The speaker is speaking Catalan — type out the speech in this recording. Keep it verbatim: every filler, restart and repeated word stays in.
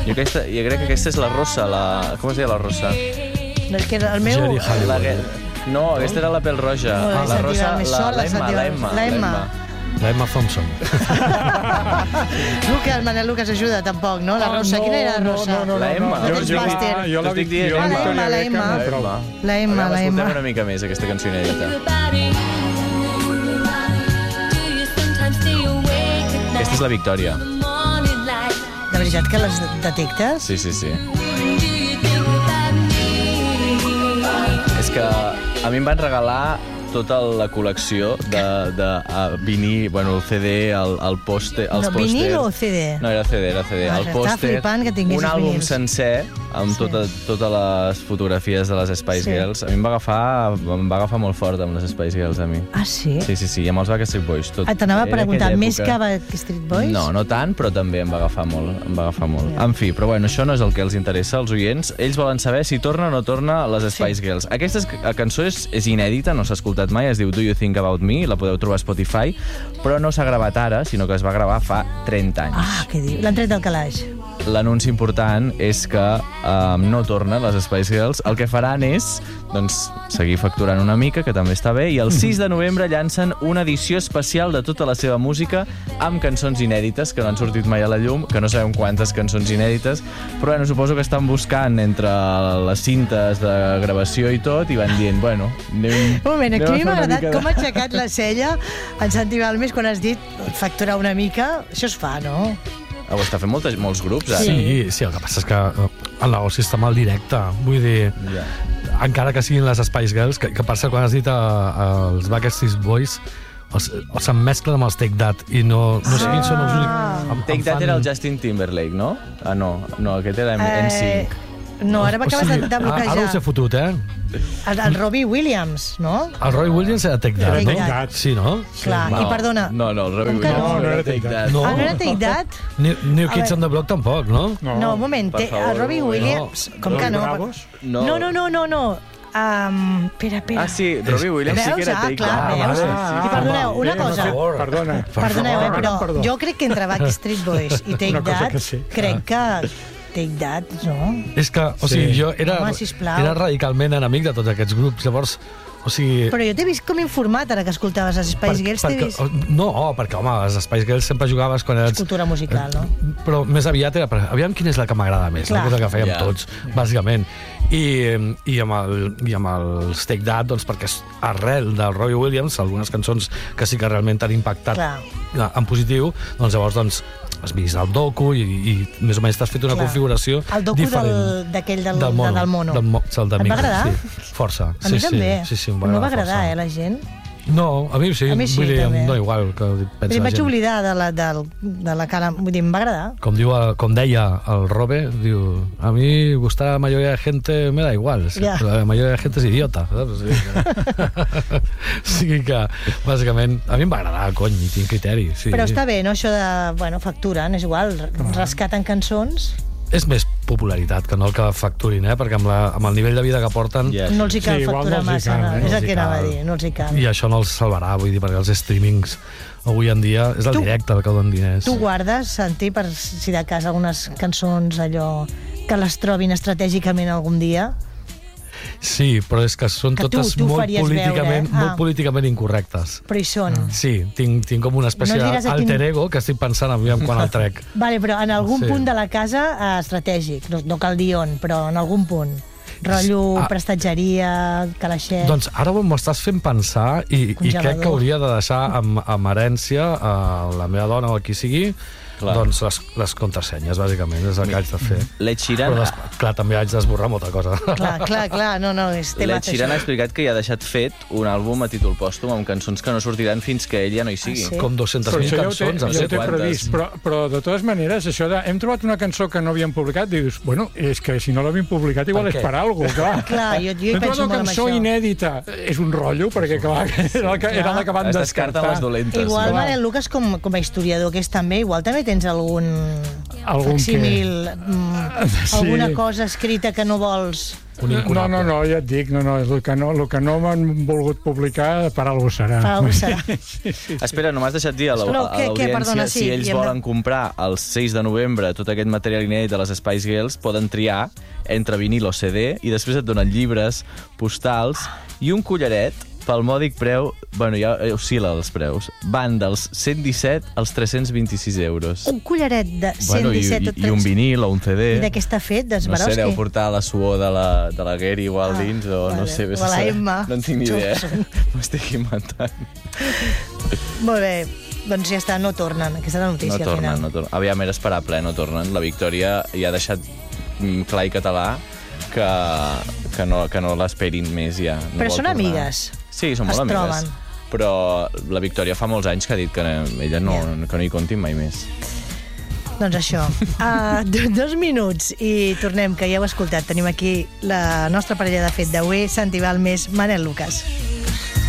Jo, aquesta, jo crec que aquesta és la Rosa, la... Com es deia la Rosa? No, és que el meu... Jerry La... Hollywood. No, aquesta era la pèl roja. No, la Rosa, més la, sol, la Emma, la Emma. Emma. La Emma. La Emma Thompson. Lucas, Manel Lucas ajuda tampoc, no? La Rosa, no, quina era la no, Rosa? no, no, La Emma. No tens Jo, jo, màster. jo la T'estic Vic- dient. jo Ah, la Victòria Emma, la Beckham, Emma. però- La Emma, la Escoltem Emma. una mica més, aquesta cançó inèdita. Aquesta és la Victòria. De veritat que les detectes? Sí, sí, sí. És que a mi em van regalar tota la col·lecció de, de uh, vinil, bueno, el C D, el, el pòster, els No, pòsters... vinil o C D? No, era C D, era C D. Ah, el estava pòster, flipant que tinguessis un àlbum vinils. sencer amb Sí. tota, totes les fotografies de les Spice Sí. Girls. A mi em va agafar, em va agafar molt fort amb les Spice Girls, a mi. Ah, sí? Sí, sí, sí, i amb els Backstreet Boys. Tot. Ah, t'anava a Era preguntar, aquella més època. que Backstreet Boys? No, no tant, però també em va agafar molt. Em va agafar molt. Ja. En fi, però bueno, això no és el que els interessa als oients. Ells volen saber si torna o no torna les Spice Sí. Girls. Aquesta es- cançó és, és inèdita, no s'ha escoltat mai, es diu Do You Think About Me, la podeu trobar a Spotify, però no s'ha gravat ara, sinó que es va gravar fa trenta anys. Ah, què diu? L'han tret del calaix. L'anunci important és que um, no tornen les Spice Girls. El que faran és doncs, seguir facturant una mica, que també està bé, i el sis de novembre llancen una edició especial de tota la seva música amb cançons inèdites, que no han sortit mai a la llum, que no sabem quantes cançons inèdites, però bueno, suposo que estan buscant entre les cintes de gravació i tot, i van dient, bueno, anem, Un moment, anem aquí a mi fer m'ha una agradat mica com ha aixecat la cella en Santi Balmes quan has dit facturar una mica. Això es fa, no? Ho està fent moltes, molts grups, ara. Sí, sí, el que passa és que eh, el negoci està mal directe. Vull dir, Ja. encara que siguin les Spice Girls, que, que passa quan has dit a, els Backstreet Boys, els, els s'emmesclen amb els Take That i no, no sé quins són els únics... em- Take em That fan- era el Justin Timberlake, no? Ah, no, no, aquest era Eh, N cinc. No, ara m'acabes O sigui, de, de bloquejar. Ara us he fotut, eh? El, el Robbie Williams, no? El Roy Williams era Take That, Take no? That. Sí, no? Clar, No, i perdona. No, no, el Robbie Com que Williams no? No, no era Take That. No. Ah, no era Take That? New, New A Kids veure. on the Block tampoc, no? No, No, un moment, per té, favor, el Robbie Williams... Com que Los no? Bravos? No. No, no, no, no, no. Um, espera, espera. Ah, sí, Robbie Williams sí que Veus? era Ah, Take clar, That. veus? vale. I perdoneu, una eh, cosa. no sé, Perdona. Perdoneu, eh, però Perdó. jo crec que entre Backstreet Boys i Take Una cosa That, que sí. crec que Take That, no? És que, o Sí. sigui, jo era, Home, sisplau. era radicalment enemic de tots aquests grups. Llavors, o sigui... Però jo t'he vist com informat ara que escoltaves les Spice Girls, t'he perquè, vist... No, perquè, home, les Spice Girls sempre jugaves quan eres... Cultura musical, no? Però més aviat era... per- Aviam quina és la que m'agrada més, Clar. la cosa que fèiem Ja. tots, bàsicament. I, i, amb el, I amb el Take That, doncs, perquè és arrel del Robbie Williams, algunes cançons que sí que realment t'han impactat Clar. en positiu, doncs llavors doncs, has vist el docu i, i més o menys t'has fet una Clar. configuració El docu diferent. del- d'aquell del- del mono. del mono. Del mo, del Et va Mico, agradar? Sí, força. A sí, mi sí, també. Sí, sí, em no va agradar agradar, força. eh, la gent. No, a mi sí. A mi sí, vull dir, també. no igual que Però pensa em la vaig gent. oblidar de la, del, de la cara... Vull dir, em va agradar. Com, diu, el- com deia el Robe, diu, a mi gustar a la mayoría de gente me da igual, sí, Ja. la mayoría de gente es idiota, saps? O sigui que, o sigui que, bàsicament, a mi em va agradar, cony, i tinc criteri. Sí. Però està bé, no?, això de... Bueno, facturen, és igual, rescaten cançons... És més popularitat que no el que facturin, eh? Perquè amb, la, amb el nivell de vida que porten... Ja. No els hi cal Sí, igual facturar no els hi massa, cal, no? eh? És No el els hi que anava a cal. dir, no els hi cal. I això no els salvarà, vull dir, perquè els streamings avui en dia és el Tu- directe el que donen diners. Tu guardes, Santi, per si de cas algunes cançons allò que les trobin estratègicament algun dia? Sí, però és que són Que tu- totes tu molt, faries políticament, veure, eh? Ah. molt políticament incorrectes. Però hi són. Sí, tinc, tinc com una espècie No ens diràs a quin- d'alter ego que estic pensant aviam quan el trec. Vale, però en algun Sí. punt de la casa eh, estratègic, no, no cal dir on, però en algun punt. Rotllo, Ah. prestatgeria, calaixet... Doncs ara m'ho estàs fent pensar i, i Congelador. crec que hauria de deixar amb, amb herència a la meva dona o a qui sigui Clar. doncs les, les contrasenyes, bàsicament, és el que haig de fer. L'Ed Sheeran, Però, des, clar, també haig d'esborrar molta cosa. Clar, clar, clar, no, no, és tema... l'Ed Sheeran ha explicat que ja ha deixat fet un àlbum a títol pòstum amb cançons que no sortiran fins que ell ja no hi sigui. Ah, sí? Com dues-centes Però mil això ja ho té, cançons. ja em ho sé té quantes. previst, però, però de totes maneres, això de... Hem trobat una cançó que no havíem publicat, dius, bueno, és que si no l'havíem publicat igual Per és què? per alguna cosa, clar. Clar, jo, jo hi Hem trobat penso una molt en cançó això. inèdita, és un rotllo, perquè clar, era la que, era la que van Es descarten descartar. les dolentes. Igual, Clar. Manel Lucas, com, com a historiador que és també, igual també tens algun, Algun facsímil, mm, Sí. alguna cosa escrita que no vols Un No, incunable. no, no, ja et dic, no, no, el que no, el que no m'han volgut publicar, per alguna cosa serà. Per alguna cosa serà. Sí, sí, sí. Espera, no m'has deixat dir a la- Però a què- què? Perdona, l'audiència sí, si ells i hem de- volen comprar el sis de novembre tot aquest material inèdit de les Spice Girls, poden triar entre vinil o C D i després et donen llibres, postals i un collaret pel mòdic preu, bueno, ja oscil·la els preus, van dels cent disset als tres-cents vint-i-sis euros. Un collaret de Bueno, cent disset... i, i, i un vinil o un C D. I de què està fet? No sé, D'Swarovski? deu portar la suor de la, de la Gary Waldins Ah, o no vale. sé. vés O a la saber. Emma No en tinc ni idea. Thompson. M'estic inventant. Molt bé, doncs ja està, no tornen. Aquesta és la No notícia al tornen, final. no tornen. Aviam, era esperable, eh? No tornen. La Victòria ja ha deixat mm, clar i català que, que no, que no l'esperin més ja. No Però vol són tornar. amigues. Sí, són molt Es amigues. troben. Però la Victòria fa molts anys que ha dit que ella no, que no hi comptin mai més. Doncs això, uh, dos minuts i tornem, que ja heu escoltat. Tenim aquí la nostra parella de fet d'avui, Santi Balmes, Manel Lucas.